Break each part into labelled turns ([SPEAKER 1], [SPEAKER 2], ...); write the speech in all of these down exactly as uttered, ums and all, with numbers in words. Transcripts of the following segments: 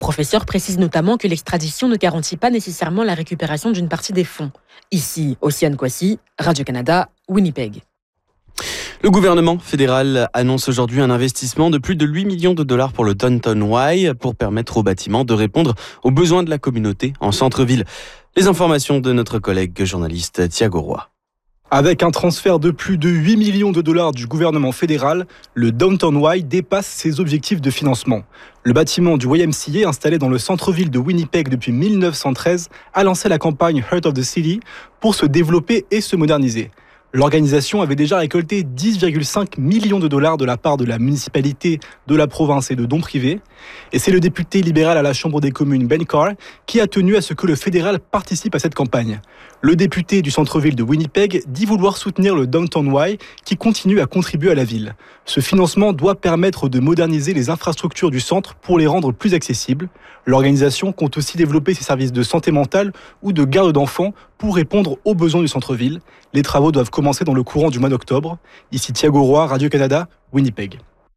[SPEAKER 1] professeur précise notamment que l'extradition ne garantit pas nécessairement la récupération d'une partie des fonds. Ici, Océane Kwasi, Radio-Canada, Winnipeg.
[SPEAKER 2] Le gouvernement fédéral annonce aujourd'hui un investissement de plus de huit millions de dollars pour le Downtown Y pour permettre au bâtiment de répondre aux besoins de la communauté en centre-ville. Les informations de notre collègue journaliste Thiago Roy.
[SPEAKER 3] Avec un transfert de plus de huit millions de dollars du gouvernement fédéral, le Downtown Y dépasse ses objectifs de financement. Le bâtiment du Y M C A, installé dans le centre-ville de Winnipeg depuis mille neuf cent treize, a lancé la campagne Heart of the City pour se développer et se moderniser. L'organisation avait déjà récolté dix virgule cinq millions de dollars de la part de la municipalité, de la province et de dons privés. Et c'est le député libéral à la Chambre des communes, Ben Carr, qui a tenu à ce que le fédéral participe à cette campagne. Le député du centre-ville de Winnipeg dit vouloir soutenir le Downtown Y qui continue à contribuer à la ville. Ce financement doit permettre de moderniser les infrastructures du centre pour les rendre plus accessibles. L'organisation compte aussi développer ses services de santé mentale ou de garde d'enfants pour répondre aux besoins du centre-ville. Les travaux doivent commencer dans le courant du mois d'octobre. Ici Thiago Roy, Radio-Canada, Winnipeg.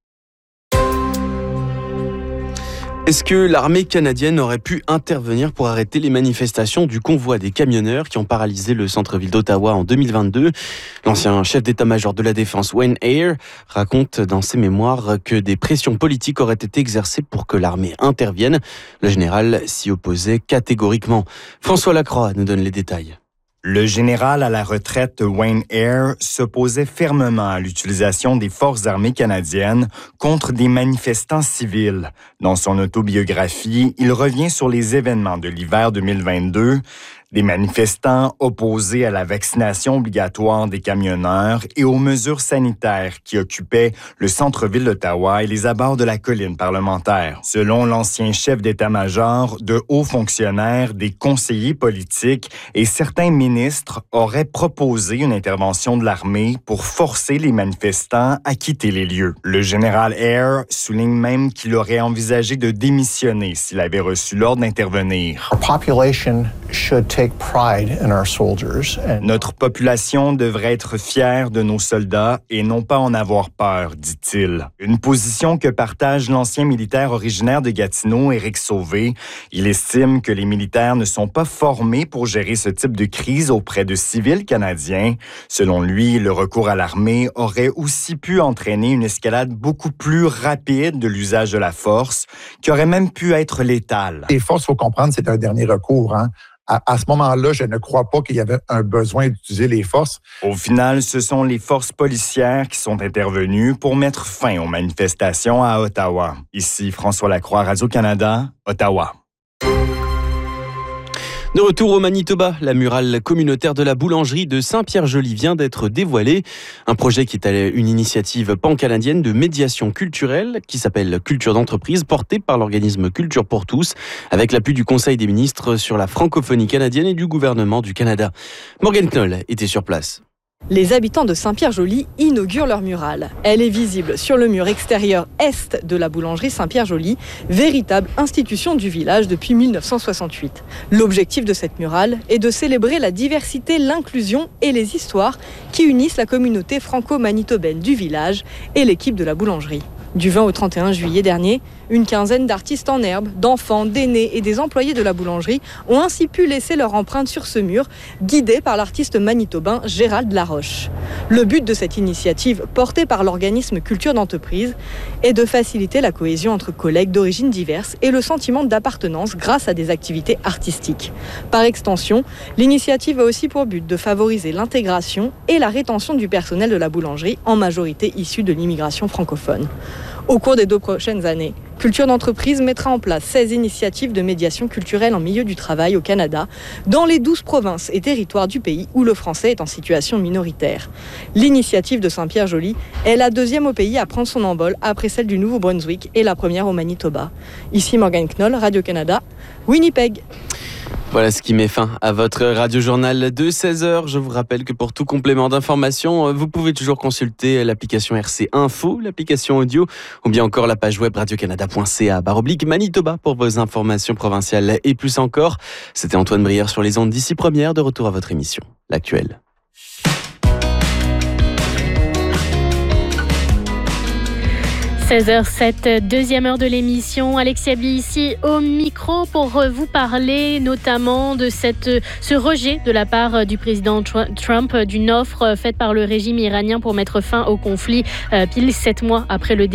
[SPEAKER 2] Est-ce que l'armée canadienne aurait pu intervenir pour arrêter les manifestations du convoi des camionneurs qui ont paralysé le centre-ville d'Ottawa en deux mille vingt-deux ? L'ancien chef d'état-major de la Défense, Wayne Eyre, raconte dans ses mémoires que des pressions politiques auraient été exercées pour que l'armée intervienne. Le général s'y opposait catégoriquement. François Lacroix nous donne les détails.
[SPEAKER 4] Le général à la retraite Wayne Eyre s'opposait fermement à l'utilisation des forces armées canadiennes contre des manifestants civils. Dans son autobiographie, il revient sur les événements de l'hiver deux mille vingt-deux, des manifestants opposés à la vaccination obligatoire des camionneurs et aux mesures sanitaires qui occupaient le centre-ville d'Ottawa et les abords de la colline parlementaire. Selon l'ancien chef d'état-major, de hauts fonctionnaires, des conseillers politiques et certains ministres auraient proposé une intervention de l'armée pour forcer les manifestants à quitter les lieux. Le général Eyre souligne même qu'il aurait envisagé de démissionner s'il avait reçu l'ordre d'intervenir.
[SPEAKER 5] Our population should take pride in our soldiers. And...
[SPEAKER 4] Notre population devrait être fière de nos soldats et non pas en avoir peur, dit-il. Une position que partage l'ancien militaire originaire de Gatineau, Éric Sauvé. Il estime que les militaires ne sont pas formés pour gérer ce type de crise auprès de civils canadiens. Selon lui, le recours à l'armée aurait aussi pu entraîner une escalade beaucoup plus rapide de l'usage de la force, qui aurait même pu être létale.
[SPEAKER 5] Les forces, il faut comprendre, c'est un dernier recours, hein. À, à ce moment-là, je ne crois pas qu'il y avait un besoin d'utiliser les forces.
[SPEAKER 4] Au final, ce sont les forces policières qui sont intervenues pour mettre fin aux manifestations à Ottawa. Ici François Lacroix, Radio-Canada, Ottawa.
[SPEAKER 2] De retour au Manitoba, la murale communautaire de la boulangerie de Saint-Pierre-Joly vient d'être dévoilée. Un projet qui est une initiative pan-canadienne de médiation culturelle qui s'appelle Culture d'entreprise, portée par l'organisme Culture pour tous, avec l'appui du Conseil des ministres sur la francophonie canadienne et du gouvernement du Canada. Morgane Knoll était sur place.
[SPEAKER 6] Les habitants de Saint-Pierre-Joly inaugurent leur murale. Elle est visible sur le mur extérieur est de la boulangerie Saint-Pierre-Joly, véritable institution du village depuis mille neuf cent soixante-huit. L'objectif de cette murale est de célébrer la diversité, l'inclusion et les histoires qui unissent la communauté franco-manitobaine du village et l'équipe de la boulangerie. Du vingt au trente et un juillet dernier, une quinzaine d'artistes en herbe, d'enfants, d'aînés et des employés de la boulangerie ont ainsi pu laisser leur empreinte sur ce mur, guidés par l'artiste manitobain Gérald Laroche. Le but de cette initiative, portée par l'organisme Culture d'entreprise, est de faciliter la cohésion entre collègues d'origines diverses et le sentiment d'appartenance grâce à des activités artistiques. Par extension, l'initiative a aussi pour but de favoriser l'intégration et la rétention du personnel de la boulangerie, en majorité issu de l'immigration francophone. Au cours des deux prochaines années, Culture d'entreprise mettra en place seize initiatives de médiation culturelle en milieu du travail au Canada, dans les douze provinces et territoires du pays où le français est en situation minoritaire. L'initiative de Saint-Pierre-Joly est la deuxième au pays à prendre son envol après celle du Nouveau-Brunswick et la première au Manitoba. Ici Morgane Knoll, Radio-Canada, Winnipeg.
[SPEAKER 2] Voilà ce qui met fin à votre radio-journal de seize heures. Je vous rappelle que pour tout complément d'information, vous pouvez toujours consulter l'application R C Info, l'application audio, ou bien encore la page web radiocanada point c a barre oblique Manitoba pour vos informations provinciales et plus encore. C'était Antoine Brière sur les ondes d'ici première, de retour à votre émission, L'Actuel.
[SPEAKER 7] seize heures sept, deuxième heure de l'émission. Alexia Bli ici au micro pour vous parler notamment de cette, ce rejet de la part du président Trump d'une offre faite par le régime iranien pour mettre fin au conflit pile sept mois après le début.